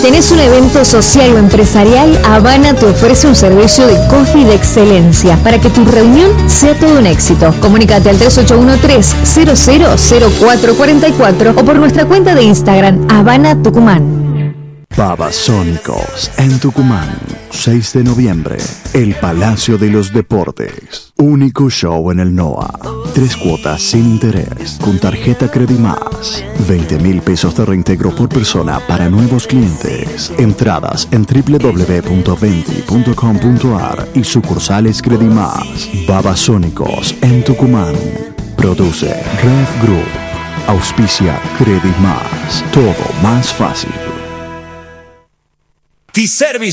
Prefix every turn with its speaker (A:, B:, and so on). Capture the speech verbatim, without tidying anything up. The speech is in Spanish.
A: ¿Tenés un evento social o empresarial? Habana te ofrece un servicio de coffee de excelencia para que tu reunión sea todo un éxito. Comunícate al tres ocho uno tres, cero cero cero cuatro cuatro cuatro o por nuestra cuenta de Instagram, Habana Tucumán.
B: Babasónicos en Tucumán, seis de noviembre, el Palacio de los Deportes. Único show en el NOA. Tres cuotas sin interés, con tarjeta Credimás. veinte mil pesos de reintegro por persona para nuevos clientes. Entradas en doble u doble u doble u punto venti punto com punto ar y sucursales Credimás. Babasónicos en Tucumán. Produce Ref Group. Auspicia Credimás. Todo más fácil.
C: T-Service